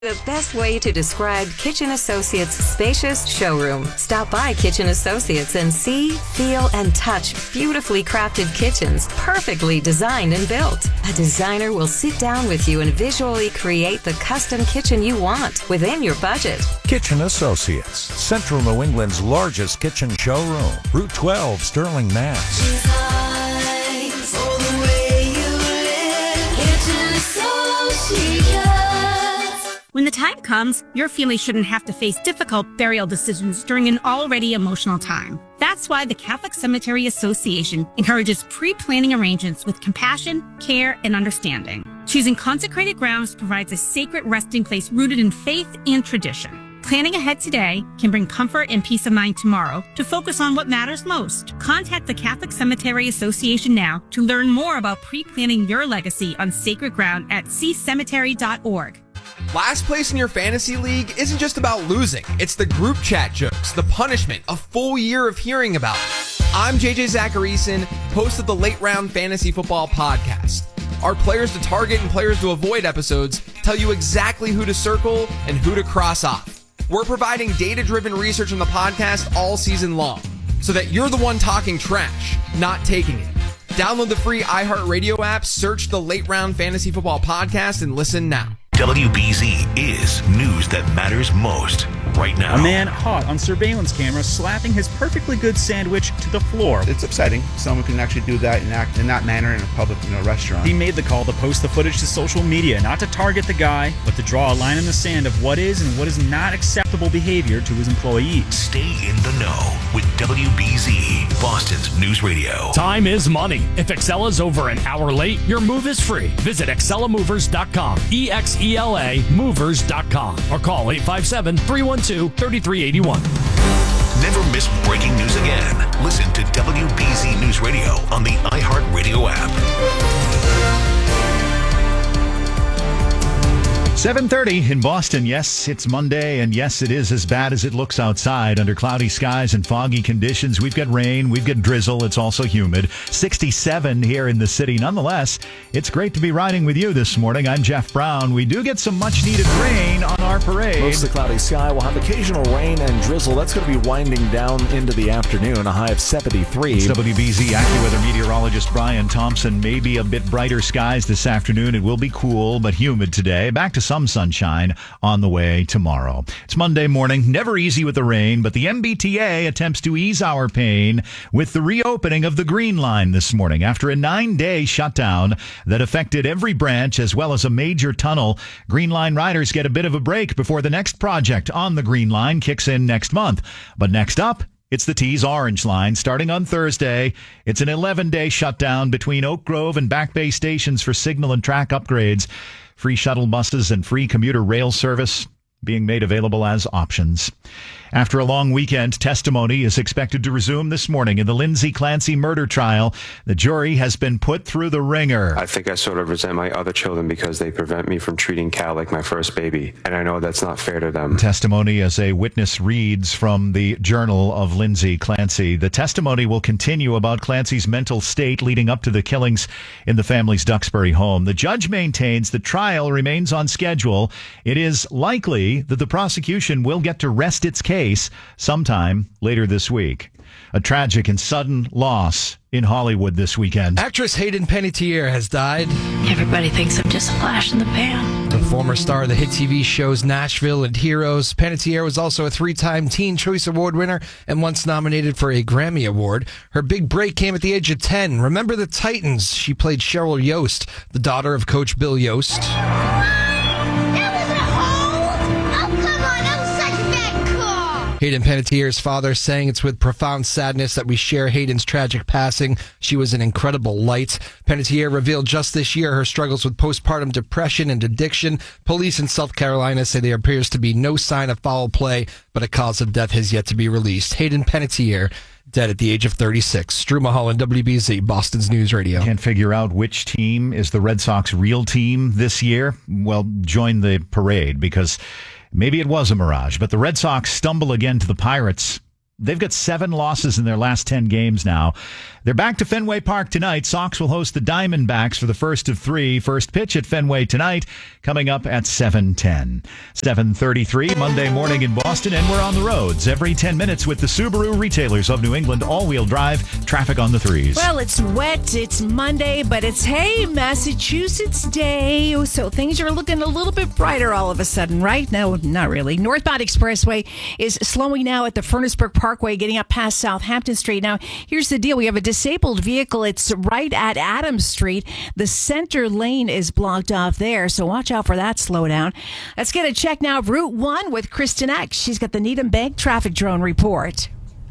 The best way to describe Kitchen Associates' spacious showroom. Stop by Kitchen Associates and see, feel, and touch beautifully crafted kitchens, perfectly designed and built. A designer will sit down with you and visually create the custom kitchen you want within your budget. Kitchen Associates, Central New England's largest kitchen showroom. Route 12, Sterling, Mass. Designs all the way you live. Kitchen Associates. When the time comes, your family shouldn't have to face difficult burial decisions during an already emotional time. That's why the Catholic Cemetery Association encourages pre-planning arrangements with compassion, care, and understanding. Choosing consecrated grounds provides a sacred resting place rooted in faith and tradition. Planning ahead today can bring comfort and peace of mind tomorrow to focus on what matters most. Contact the Catholic Cemetery Association now to learn more about pre-planning your legacy on sacred ground at ccemetery.org. Last place in your fantasy league isn't just about losing. It's the group chat jokes, the punishment, a full year of hearing about it. I'm JJ Zacharyson, host of the Late Round Fantasy Football Podcast. Our players to target and players to avoid episodes tell you exactly who to circle and who to cross off. We're providing data-driven research on the podcast all season long, so that you're the one talking trash, not taking it. Download the free iHeartRadio app, search the Late Round Fantasy Football Podcast, and listen now. WBZ is news that matters most right now. A man caught on surveillance camera slapping his perfectly good sandwich to the floor. It's upsetting. Someone can actually do that and act in that manner in a public restaurant. He made the call to post the footage to social media, not to target the guy, but to draw a line in the sand of what is and what is not acceptable behavior to his employees. Stay in the know with WBZ, Boston's news radio. Time is money. If Excella's over an hour late, your move is free. Visit ExcellaMovers.com, EXELA Movers.com, or call 857-312-3381. Never miss breaking news again. Listen to WBZ News Radio on the iHeartRadio app. 7:30 in Boston. Yes, it's Monday, and yes, it is as bad as it looks outside. Under cloudy skies and foggy conditions, we've got rain, we've got drizzle. It's also humid. 67 here in the city. Nonetheless, it's great to be riding with you this morning. I'm Jeff Brown. We do get some much-needed rain on our parade. Mostly cloudy sky. We'll have occasional rain and drizzle. That's going to be winding down into the afternoon. A high of 73. It's WBZ AccuWeather meteorologist Brian Thompson. Maybe a bit brighter skies this afternoon. It will be cool but humid today. Back to some sunshine on the way tomorrow. It's Monday morning. Never easy with the rain, but the MBTA attempts to ease our pain with the reopening of the Green Line this morning. After a 9-day shutdown that affected every branch as well as a major tunnel, Green Line riders get a bit of a break before the next project on the Green Line kicks in next month. But next up, it's the T's Orange Line starting on Thursday. It's an 11-day shutdown between Oak Grove and Back Bay stations for signal and track upgrades. Free shuttle buses and free commuter rail service being made available as options. After a long weekend, testimony is expected to resume this morning in the Lindsay Clancy murder trial. The jury has been put through the ringer. I think I sort of resent my other children because they prevent me from treating Cal like my first baby, and I know that's not fair to them. Testimony as a witness reads from the Journal of Lindsay Clancy. The testimony will continue about Clancy's mental state leading up to the killings in the family's Duxbury home. The judge maintains the trial remains on schedule. It is likely that the prosecution will get to rest its case sometime later this week. A tragic and sudden loss in Hollywood this weekend. Actress Hayden Panettiere has died. Everybody thinks I'm just a flash in the pan. The former star of the hit TV shows Nashville and Heroes, Panettiere was also a 3-time Teen Choice Award winner and once nominated for a Grammy Award. Her big break came at the age of 10. Remember the Titans? She played Cheryl Yost, the daughter of Coach Bill Yost. Hayden Panettiere's father saying it's with profound sadness that we share Hayden's tragic passing. She was an incredible light. Panettiere revealed just this year her struggles with postpartum depression and addiction. Police in South Carolina say there appears to be no sign of foul play, but a cause of death has yet to be released. Hayden Panettiere, dead at the age of 36. Drew Mulholland, WBZ, Boston's News Radio. Can't figure out which team is the Red Sox real team this year? Well, join the parade because maybe it was a mirage, but the Red Sox stumble again to the Pirates They've got 7 losses in their last 10 games now. They're back to Fenway Park tonight. Sox will host the Diamondbacks for the first of 3. First pitch at Fenway tonight, coming up at 7:10. 7:33 Monday morning in Boston, and we're on the roads every 10 minutes with the Subaru Retailers of New England all-wheel drive. Traffic on the 3s. Well, it's wet, it's Monday, but it's, hey, Massachusetts Day. So things are looking a little bit brighter all of a sudden, right? No, not really. Northbound Expressway is slowing now at the Furnaceburg Parkway, getting up past Southampton Street. Now, here's the deal. We have a disabled vehicle. It's right at Adams Street. The center lane is blocked off there, so watch out for that slowdown. Let's get a check now of Route 1 with Kristen Eck. She's got the Needham Bank traffic drone report.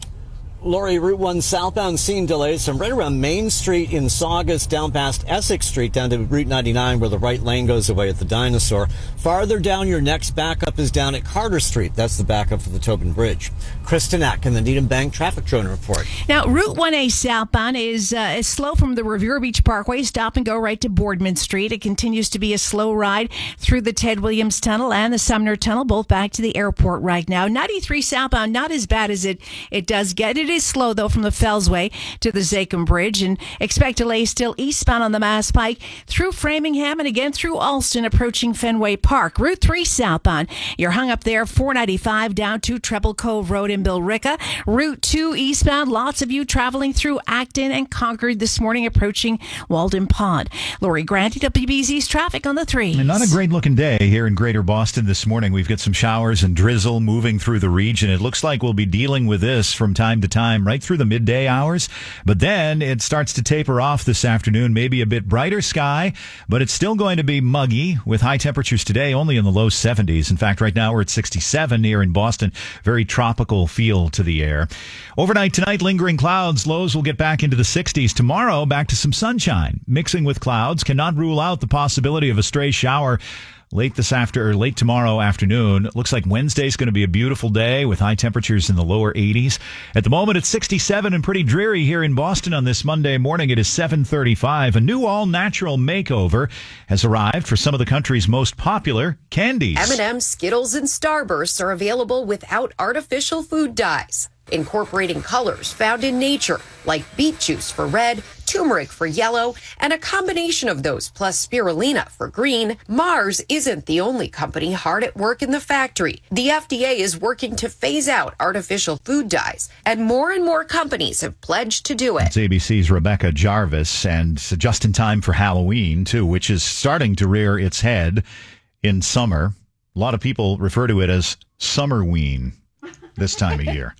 Lori, Route 1 southbound seeing delays from right around Main Street in Saugus down past Essex Street down to Route 99 where the right lane goes away at the Dinosaur. Farther down, your next backup is down at Carter Street. That's the backup for the Tobin Bridge. Kristen Eck in the Needham Bank traffic drone report. Now, Route 1A southbound is slow from the Revere Beach Parkway. Stop and go right to Boardman Street. It continues to be a slow ride through the Ted Williams Tunnel and the Sumner Tunnel, both back to the airport right now. 93 southbound, not as bad as it does get. It is slow, though, from the Fellsway to the Zachem Bridge, and expect delays still eastbound on the Mass Pike through Framingham and again through Alston, approaching Fenway Park. Route 3 southbound, you're hung up there, 495 down to Treble Cove Road in Billerica. Route 2 eastbound, lots of you traveling through Acton and Concord this morning, approaching Walden Pond. Lori Grant, WBZ's traffic on the 3s. And not a great-looking day here in Greater Boston this morning. We've got some showers and drizzle moving through the region. It looks like we'll be dealing with this from time to time, right through the midday hours. But then it starts to taper off this afternoon, maybe a bit brighter sky, but it's still going to be muggy with high temperatures today only in the low 70s. In fact, right now we're at 67 here in Boston. Very tropical feel to the air. Overnight tonight, lingering clouds. Lows will get back into the 60s. Tomorrow, back to some sunshine. Mixing with clouds, cannot rule out the possibility of a stray shower late tomorrow afternoon. It looks like Wednesday's going to be a beautiful day with high temperatures in the lower 80s. At the moment, it's 67 and pretty dreary here in Boston on this Monday morning. It is 7:35. A new all-natural makeover has arrived for some of the country's most popular candies. M&M's, Skittles, and Starbursts are available without artificial food dyes, incorporating colors found in nature, like beet juice for red, turmeric for yellow, and a combination of those plus spirulina for green. Mars isn't the only company hard at work in the factory. The FDA is working to phase out artificial food dyes, and more companies have pledged to do it. It's ABC's Rebecca Jarvis, and just in time for Halloween, too, which is starting to rear its head in summer. A lot of people refer to it as Summerween this time of year.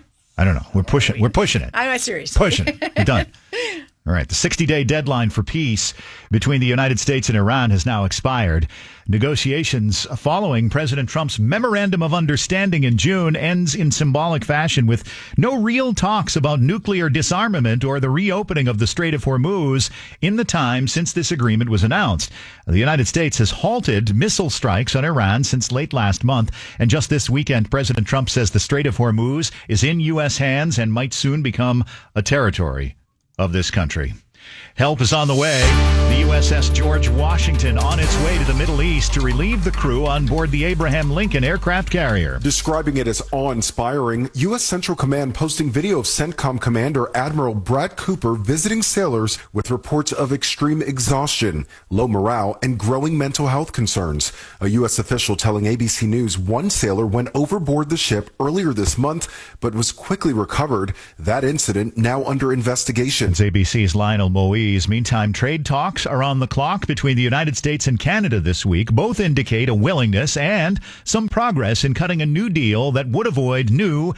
I don't know. We're pushing it. I'm not serious. Pushing it. We're done. All right. The 60-day deadline for peace between the United States and Iran has now expired. Negotiations following President Trump's memorandum of understanding in June ends in symbolic fashion with no real talks about nuclear disarmament or the reopening of the Strait of Hormuz in the time since this agreement was announced. The United States has halted missile strikes on Iran since late last month, and just this weekend, President Trump says the Strait of Hormuz is in U.S. hands and might soon become a territory of this country. Help is on the way. The USS George Washington on its way to the Middle East to relieve the crew on board the Abraham Lincoln aircraft carrier. Describing it as awe-inspiring, U.S. Central Command posting video of CENTCOM Commander Admiral Brad Cooper visiting sailors with reports of extreme exhaustion, low morale, and growing mental health concerns. A U.S. official telling ABC News one sailor went overboard the ship earlier this month, but was quickly recovered. That incident now under investigation. It's ABC's Lionel Moise. Meantime, trade talks are on the clock between the United States and Canada this week. Both indicate a willingness and some progress in cutting a new deal that would avoid new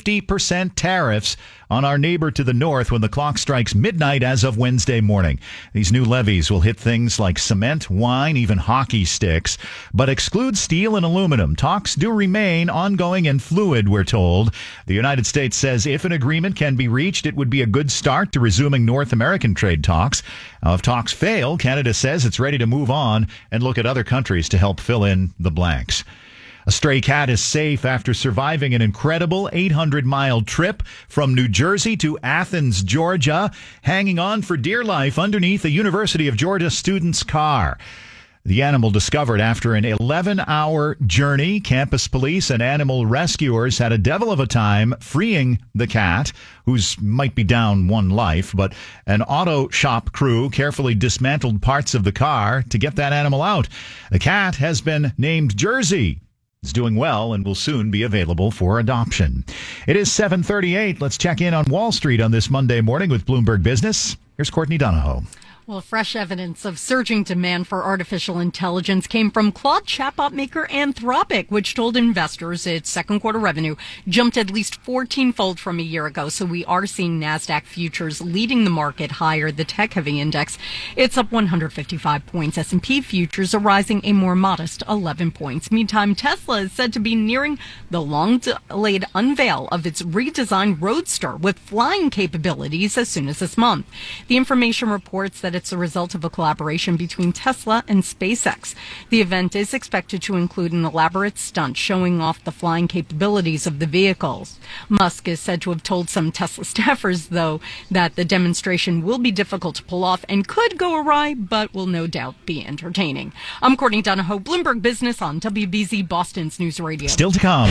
50% tariffs on our neighbor to the north when the clock strikes midnight as of Wednesday morning. These new levies will hit things like cement, wine, even hockey sticks, but exclude steel and aluminum. Talks do remain ongoing and fluid, we're told. The United States says if an agreement can be reached, it would be a good start to resuming North American trade talks. Now, if talks fail, Canada says it's ready to move on and look at other countries to help fill in the blanks. A stray cat is safe after surviving an incredible 800-mile trip from New Jersey to Athens, Georgia, hanging on for dear life underneath a University of Georgia student's car. The animal discovered after an 11-hour journey. Campus police and animal rescuers had a devil of a time freeing the cat, who's might be down one life, but an auto shop crew carefully dismantled parts of the car to get that animal out. The cat has been named Jersey. It's doing well and will soon be available for adoption. It is 7:38. Let's check in on Wall Street on this Monday morning with Bloomberg Business. Here's Courtney Donahoe. Well, fresh evidence of surging demand for artificial intelligence came from Claude chatbot maker Anthropic, which told investors its second quarter revenue jumped at least 14-fold from a year ago. So we are seeing NASDAQ futures leading the market higher. The tech-heavy index, it's up 155 points. S&P futures are rising a more modest 11 points. Meantime, Tesla is said to be nearing the long-delayed unveil of its redesigned Roadster with flying capabilities as soon as this month. The information reports that it's a result of a collaboration between Tesla and SpaceX. The event is expected to include an elaborate stunt showing off the flying capabilities of the vehicles. Musk is said to have told some Tesla staffers, though, that the demonstration will be difficult to pull off and could go awry, but will no doubt be entertaining. I'm Courtney Donahoe, Bloomberg Business on WBZ Boston's News Radio. Still to come.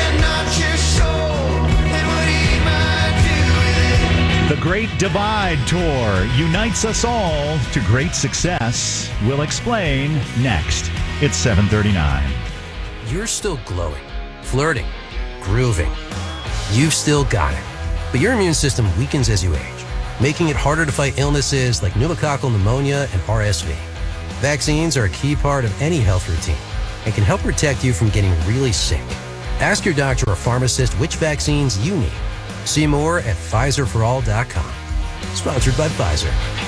The Great Divide Tour unites us all to great success. We'll explain next. It's 7:39. You're still glowing, flirting, grooving. You've still got it. But your immune system weakens as you age, making it harder to fight illnesses like pneumococcal pneumonia and RSV. Vaccines are a key part of any health routine and can help protect you from getting really sick. Ask your doctor or pharmacist which vaccines you need. See more at PfizerForAll.com. Sponsored by Pfizer.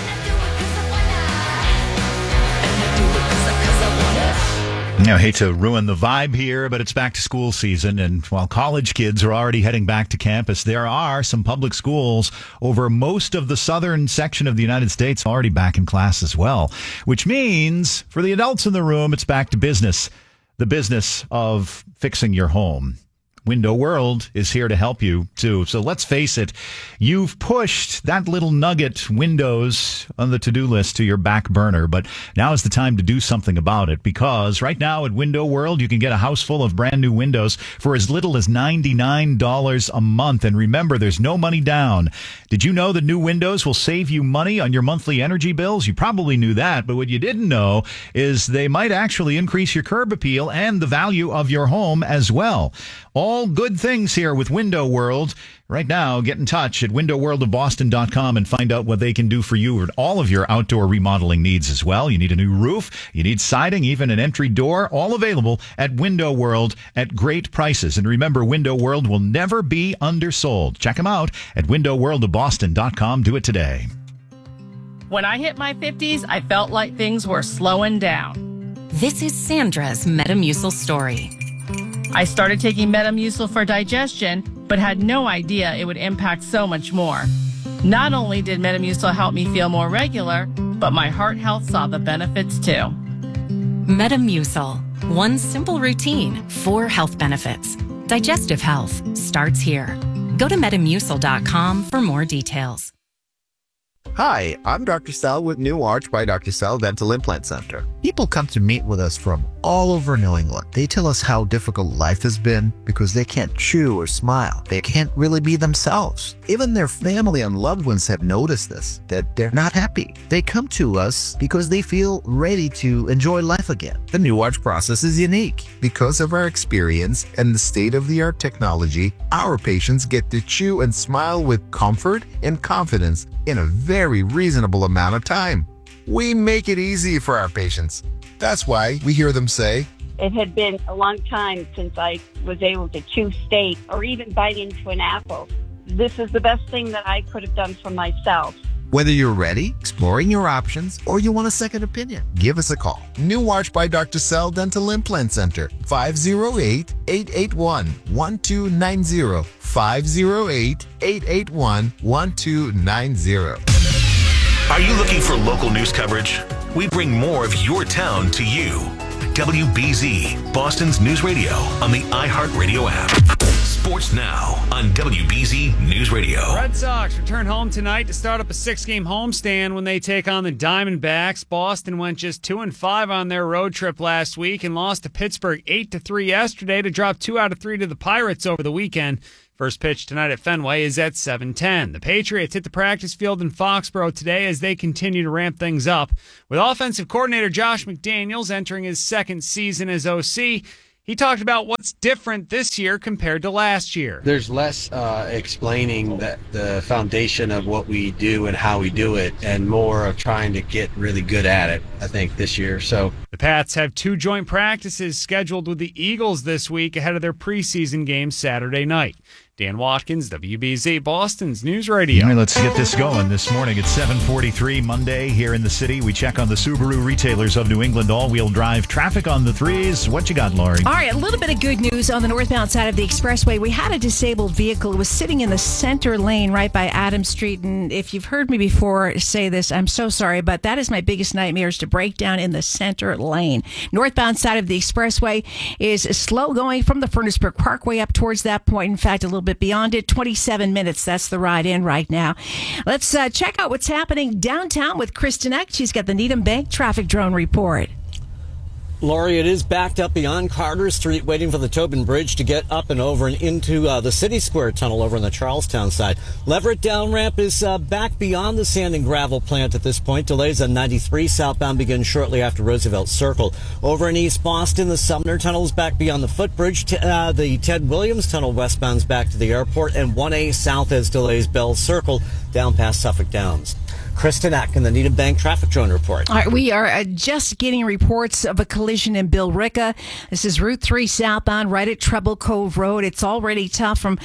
I hate to ruin the vibe here, but it's back to school season, and while college kids are already heading back to campus, there are some public schools over most of the southern section of the United States already back in class as well, which means for the adults in the room, it's back to business, the business of fixing your home. Window World is here to help you, too. So let's face it, you've pushed that little nugget, Windows, on the to-do list to your back burner, but now is the time to do something about it, because right now at Window World, you can get a house full of brand new windows for as little as $99 a month. And remember, there's no money down. Did you know that new windows will save you money on your monthly energy bills? You probably knew that, but what you didn't know is they might actually increase your curb appeal and the value of your home as well. All good things here with Window World. Right now, get in touch at windowworldofboston.com and find out what they can do for you with all of your outdoor remodeling needs as well. You need a new roof, you need siding, even an entry door, all available at Window World at great prices. And remember, Window World will never be undersold. Check them out at windowworldofboston.com. Do it today. When I hit my 50s, I felt like things were slowing down. This is Sandra's Metamucil story. I started taking Metamucil for digestion, but had no idea it would impact so much more. Not only did Metamucil help me feel more regular, but my heart health saw the benefits too. Metamucil. One simple routine, 4 health benefits. Digestive health starts here. Go to Metamucil.com for more details. Hi, I'm Dr. Sal with New Arch by Dr. Sal Dental Implant Center. People come to meet with us from all over New England. They tell us how difficult life has been because they can't chew or smile. They can't really be themselves. Even their family and loved ones have noticed this, that they're not happy. They come to us because they feel ready to enjoy life again. The New Arch process is unique. Because of our experience and the state-of-the-art technology, our patients get to chew and smile with comfort and confidence in a very reasonable amount of time. We make it easy for our patients. That's why we hear them say, it had been a long time since I was able to chew steak or even bite into an apple. This is the best thing that I could have done for myself. Whether you're ready, exploring your options, or you want a second opinion, give us a call. New Arch by Dr. Sal Dental Implant Center, 508-881-1290, 508-881-1290. Are you looking for local news coverage? We bring more of your town to you. WBZ, Boston's News Radio on the iHeartRadio app. Sports Now on WBZ News Radio. Red Sox return home tonight to start up a 6-game homestand when they take on the Diamondbacks. Boston went just 2-5 on their road trip last week and lost to Pittsburgh 8-3 yesterday to drop 2 out of 3 to the Pirates over the weekend. First pitch tonight at Fenway is at 7:10. The Patriots hit the practice field in Foxborough today as they continue to ramp things up. With offensive coordinator Josh McDaniels entering his second season as OC, he talked about what's different this year compared to last year. There's less explaining the foundation of what we do and how we do it, and more of trying to get really good at it, I think, this year. So the Pats have 2 joint practices scheduled with the Eagles this week ahead of their preseason game Saturday night. Dan Watkins, WBZ, Boston's News Radio. All right, let's get this going this morning. It's 7:43 Monday here in the city. We check on the Subaru retailers of New England all-wheel drive traffic on the 3s. What you got, Lori? All right, a little bit of good news on the northbound side of the expressway. We had a disabled vehicle. It was sitting in the center lane right by Adams Street. And if you've heard me before say this, I'm so sorry, but that is my biggest nightmare, is to break down in the center lane. Northbound side of the expressway is slow going from the Furnaceburg Parkway up towards that point. In fact, a little bit beyond it, 27 minutes. That's the ride in right now. Let's check out what's happening downtown with Kristen Eck. She's got the Needham Bank traffic drone report. Lori, it is backed up beyond Carter Street, waiting for the Tobin Bridge to get up and over and into the City Square Tunnel over on the Charlestown side. Leverett down ramp is back beyond the sand and gravel plant at this point. Delays on 93 southbound begin shortly after Roosevelt Circle. Over in East Boston, the Sumner Tunnel is back beyond the footbridge. The Ted Williams Tunnel westbound's back to the airport, and 1A south has delays Bell Circle down past Suffolk Downs. Kristen Eck in the Needham Bank traffic drone report. All right, we are just getting reports of a collision in Billerica. This is Route 3 southbound right at Treble Cove Road. It's already tough from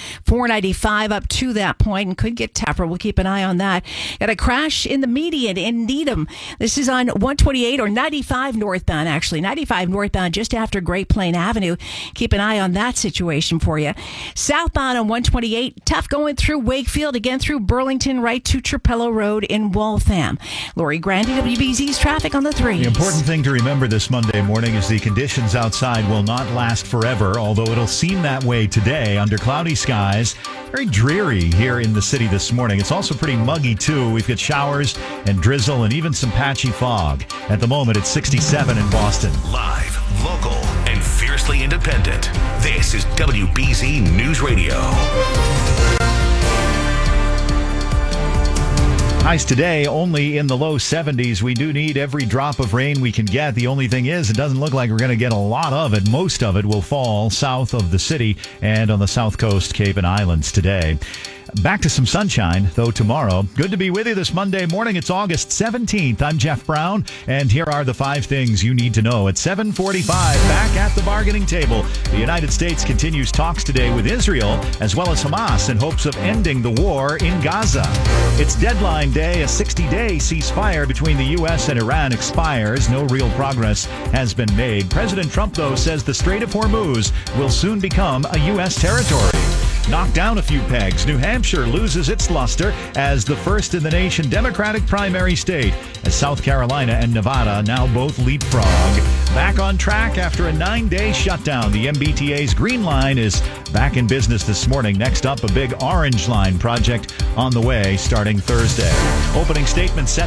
495 up to that point and could get tougher. We'll keep an eye on that. Got a crash in the median in Needham. This is on 128 or 95 northbound, actually. 95 northbound just after Great Plain Avenue. Keep an eye on that situation for you. Southbound on 128, tough going through Wakefield, again through Burlington, right to Trapello Road in Waltham. Lori Grandy, WBZ's traffic on the 3s. The important thing to remember this Monday morning is the conditions outside will not last forever, although it'll seem that way today under cloudy skies. Very dreary here in the city this morning. It's also pretty muggy, too. We've got showers and drizzle and even some patchy fog. At the moment, it's 67 in Boston. Live, local, and fiercely independent. This is WBZ News Radio. Highs today only in the low 70s. We do need every drop of rain we can get. The only thing is, it doesn't look like we're going to get a lot of it. Most of it will fall south of the city and on the south coast, Cape and Islands today. Back to some sunshine, though, tomorrow. Good to be with you this Monday morning. It's August 17th. I'm Jeff Brown, and here are the 5 things you need to know. At 7:45, back at the bargaining table. The United States continues talks today with Israel, as well as Hamas, in hopes of ending the war in Gaza. It's deadline day. A 60-day ceasefire between the U.S. and Iran expires. No real progress has been made. President Trump, though, says the Strait of Hormuz will soon become a U.S. territory. Knocked down a few pegs. New Hampshire loses its luster as the first in the nation Democratic primary state, as South Carolina and Nevada now both leapfrog. Back on track after a 9-day shutdown. The MBTA's Green Line is back in business this morning. Next up, a big Orange Line project on the way starting Thursday. Opening statement set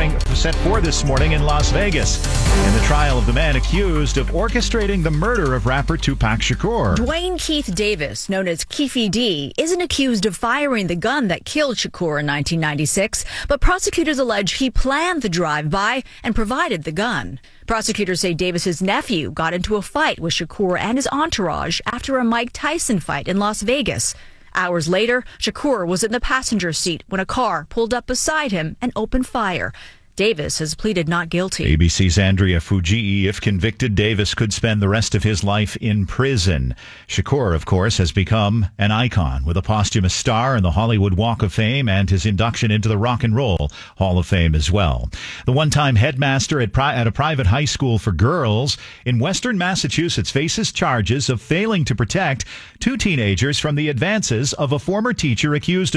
for this morning in Las Vegas in the trial of the man accused of orchestrating the murder of rapper Tupac Shakur. Dwayne Keith Davis, known as Keefy D, isn't accused of firing the gun that killed Shakur in 1996, but prosecutors allege he planned the drive-by and provided the gun. Prosecutors say Davis's nephew got into a fight with Shakur and his entourage after a Mike Tyson fight in Las Vegas. Hours later, Shakur was in the passenger seat when a car pulled up beside him and opened fire. Davis has pleaded not guilty. ABC's Andrea Fujii. If convicted, Davis could spend the rest of his life in prison. Shakur, of course, has become an icon with a posthumous star in the Hollywood Walk of Fame and his induction into the Rock and Roll Hall of Fame as well. The one-time headmaster at a private high school for girls in western Massachusetts faces charges of failing to protect 2 teenagers from the advances of a former teacher accused of